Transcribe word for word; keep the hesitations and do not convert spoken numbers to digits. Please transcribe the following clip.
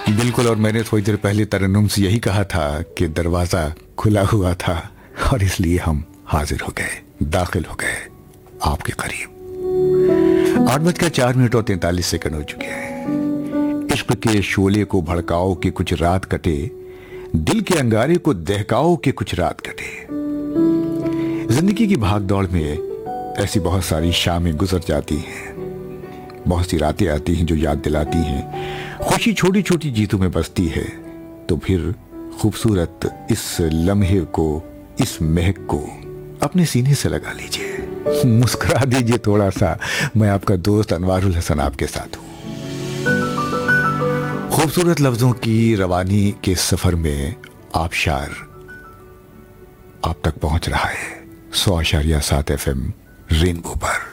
बिल्कुल, और मैंने थोड़ी देर पहले तरन्नुम से यही कहा था कि दरवाज़ा खुला हुआ था और इसलिए हम हाजिर हो गए, दाखिल हो गए आपके करीब। आठ बजकर चार मिनट और तैंतालीस सेकंड हो चुके हैं। इश्क के शोले को भड़काओ कि कुछ रात कटे, दिल के अंगारे को दहकाओ कि कुछ रात कटे। जिंदगी की भाग दौड़ में ऐसी बहुत सारी शामें गुजर जाती हैं, बहुत सी रातें आती हैं जो याद दिलाती हैं खुशी छोटी छोटी जीतों में बसती है। तो फिर खूबसूरत इस लम्हे को, इस महक को अपने सीने से लगा लीजिए, मुस्कुरा दीजिए थोड़ा सा। मैं आपका दोस्त अनवारुल हसन आपके साथ हूं। खूबसूरत लफ्जों की रवानी के सफर में आबशार आप तक पहुंच रहा है सौ आशारिया सात एफ एम रेनबो पर।